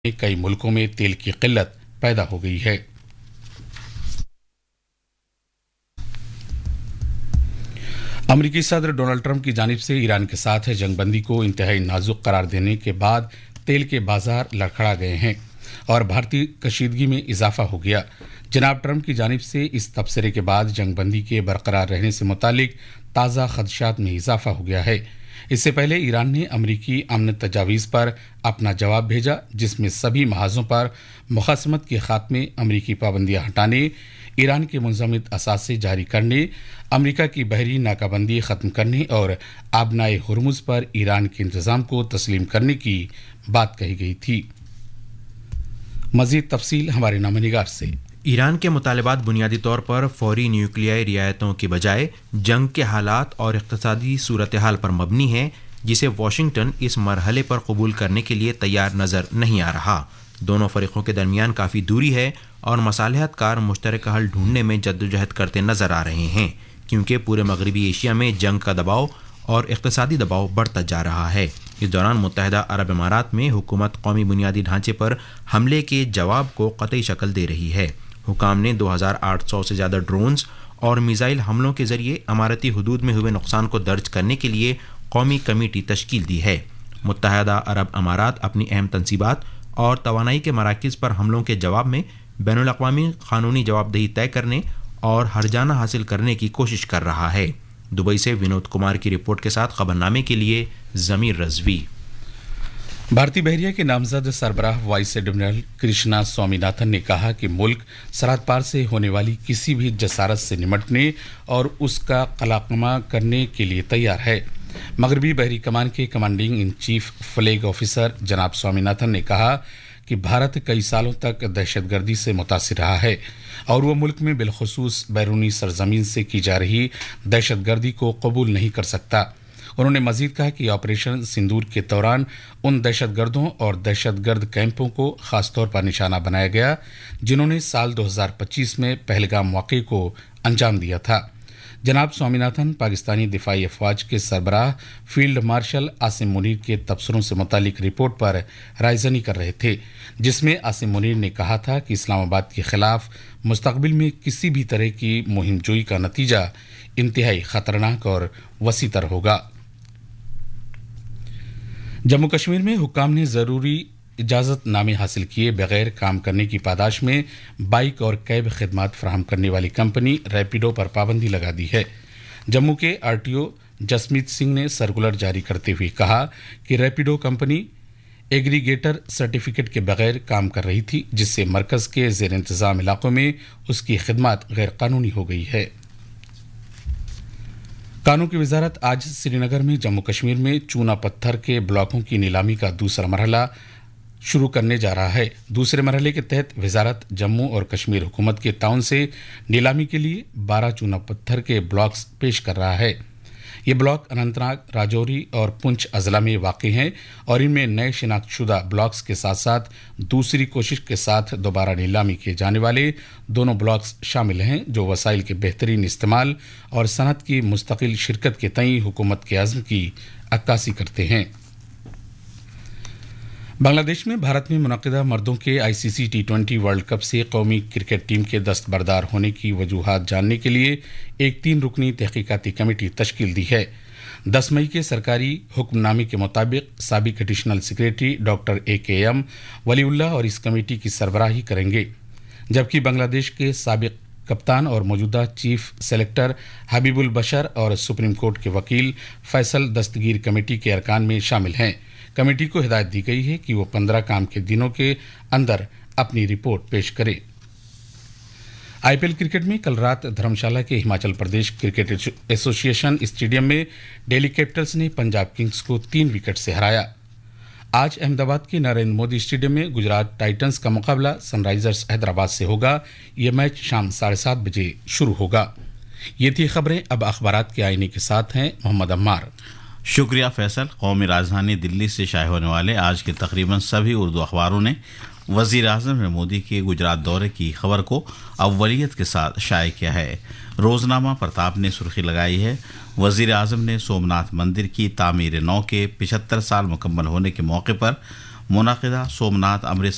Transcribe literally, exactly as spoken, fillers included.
कई मुल्कों में तेल की किल्लत पैदा हो गई है। अमेरिकी सदर डोनाल्ड ट्रंप की जानिब से ईरान के साथ जंगबंदी को इंतहाई नाजुक करार देने के बाद तेल के बाजार लड़खड़ा गए हैं और भारतीय कशीदगी में इजाफा हो गया। जनाब ट्रंप की जानिब से इस तबसरे के बाद जंगबंदी के बरकरार रहने से मुतालिक ताज़ा खदशात में इजाफा हो गया है। इससे पहले ईरान ने अमरीकी अमन तजावीज़ पर अपना जवाब भेजा, जिसमें सभी महाजों पर मुखासमत के खात्मे, अमरीकी पाबंदियां हटाने, ईरान के मुंजमद असासे जारी करने, अमरीका की बहरी नाकाबंदी ख़त्म करने और आबनाए हुर्मुज पर ईरान के इंतज़ाम को तस्लीम करने की बात कही गई थी। मज़ीद तफसील हमारे नामनिगार से। ईरान के मुतालबात बुनियादी तौर पर फौरी न्यूक्लियाई रियायतों के बजाय जंग के हालात और इक़्तिसादी सूरत हाल पर मबनी है, जिसे वाशिंगटन इस मरहले पर कबूल करने के लिए तैयार नज़र नहीं आ रहा। दोनों फरीक़ों के दरमियान काफ़ी दूरी है और मसालहत कार मुश्तरक हल ढूंढने में जद्दोजहद करते नज़र आ रहे हैं, क्योंकि पूरे मगरबी एशिया में जंग का दबाव और इक़्तिसादी दबाव बढ़ता जा रहा है। इस दौरान मुत्तहिदा अरब इमारात में हुकूमत कौमी बुनियादी ढांचे पर हमले के जवाब को कतई शक्ल दे रही है। हुकाम ने दो हज़ार आठ सौ से ज़्यादा ड्रोन्स और मिसाइल हमलों के ज़रिए अमारती हदूद में हुए नुकसान को दर्ज करने के लिए कौमी कमेटी तश्कील दी है। मुत्तहिदा अरब अमारात अपनी अहम तनसीबात और तवानाई के मराकज़ पर हमलों के जवाब में बैनुल अक़वामी क़ानूनी जवाबदेही तय करने और हर्जाना हासिल करने की कोशिश कर रहा है। दुबई से विनोद कुमार की रिपोर्ट के साथ खबरनामे के लिए ज़मीर रज़वी। भारतीय बहरिया के नामजद सरबराह वाइस एडमिरल कृष्णा स्वामीनाथन ने कहा कि मुल्क सरहद पार से होने वाली किसी भी जसारत से निमटने और उसका कलाकमा करने के लिए तैयार है। मगरबी बहरी कमान के commanding in chief flag officer जनाब स्वामीनाथन ने कहा कि भारत कई सालों तक दहशतगर्दी से मुतासिर रहा है और वो मुल्क में बिलखुसूस बैरूनी सरजमीन से की जा रही दहशतगर्दी को कबूल नहीं कर सकता। उन्होंने मजीद कहा कि ऑपरेशन सिंदूर के दौरान उन दहशतगर्दों और दहशतगर्द कैंपों को खासतौर पर निशाना बनाया गया जिन्होंने साल दो हज़ार पच्चीस में पहलगाम वाक़े को अंजाम दिया था। जनाब स्वामीनाथन पाकिस्तानी दिफाई अफवाज के सरबराह फील्ड मार्शल आसिम मुनीर के तबसरों से मुतालिक रिपोर्ट पर रायजनी कर रहे थे, जिसमें आसिम मुनीर ने कहा था कि इस्लामाबाद के खिलाफ मुस्तकबिल में किसी भी तरह की मुहिम जोई का नतीजा इंतहाई खतरनाक और वसीतर होगा। जम्मू कश्मीर में हुक्काम ने ज़रूरी इजाज़त नामे हासिल किए बगैर काम करने की पादाश में बाइक और कैब खिदमात फराहम करने वाली कंपनी रैपिडो पर पाबंदी लगा दी है। जम्मू के आरटीओ जसमीत सिंह ने सर्कुलर जारी करते हुए कहा कि रैपिडो कंपनी एग्रीगेटर सर्टिफिकेट के बगैर काम कर रही थी, जिससे मरकज़ के ज़ेर इंतज़ाम इलाकों में उसकी खिदमात गैर कानूनी हो गई है। कानून की वजारत आज श्रीनगर में जम्मू कश्मीर में चूना पत्थर के ब्लॉकों की नीलामी का दूसरा मरहला शुरू करने जा रहा है। दूसरे मरहले के तहत वजारत जम्मू और कश्मीर हुकूमत के ताउन से नीलामी के लिए बारह चूना पत्थर के ब्लॉक्स पेश कर रहा है। ये ब्लॉक अनंतनाग, राजौरी और पुंछ अजला में वाक़ हैं और इनमें नए शिनाख्तशुदा ब्लॉक्स के साथ साथ दूसरी कोशिश के साथ दोबारा नीलामी किए जाने वाले दोनों ब्लॉक्स शामिल हैं, जो वसाइल के बेहतरीन इस्तेमाल और सनत की मुस्तकिल शिरकत के तई हुकूमत के अज़्म की अक्कासी करते हैं। बांग्लादेश में भारत में मुनक़िदा मर्दों के ICC T twenty world cup से कौमी क्रिकेट टीम के दस्तबरदार होने की वजूहात जानने के लिए एक तीन रुकनी तहकीकाती कमेटी तश्कील दी है। दस मई के सरकारी हुक्मनामे के मुताबिक साबिक एडिशनल सेक्रेटरी डॉक्टर ए के एम वलीउल्लाह और इस कमेटी की सरबराही करेंगे, जबकि बांग्लादेश के साबिक कप्तान और मौजूदा चीफ सेलेक्टर हबीबुल बशर और सुप्रीम कोर्ट के वकील फैसल दस्तगीर कमेटी के अरकान में शामिल हैं। कमेटी को हिदायत दी गई है कि वो पंद्रह काम के दिनों के अंदर अपनी रिपोर्ट पेश करे। आईपीएल क्रिकेट में कल रात धर्मशाला के Himachal Pradesh cricket association stadium में दिल्ली कैपिटल्स ने पंजाब किंग्स को तीन विकेट से हराया। आज अहमदाबाद के नरेंद्र मोदी स्टेडियम में गुजरात टाइटंस का मुकाबला सनराइजर्स हैदराबाद से होगा। ये मैच शाम साढ़े सात बजे शुरू होगा। ये थी खबरें। अब अखबारात के आईने के साथ हैं मोहम्मद अम्मार। शुक्रिया फैसल। कौमी राजधानी दिल्ली से शाये होने वाले आज के तकरीबन सभी उर्दू अखबारों ने वज़ीर आज़म ने मोदी के गुजरात दौरे की खबर को अव्वलियत के साथ शाये किया है। रोज़नामा प्रताप ने सुर्खी लगाई है, वज़ीर आज़म ने सोमनाथ मंदिर की तामीर नौ के पचहत्तर साल मुकम्मल होने के मौके पर मुनाकिदा सोमनाथ अमृत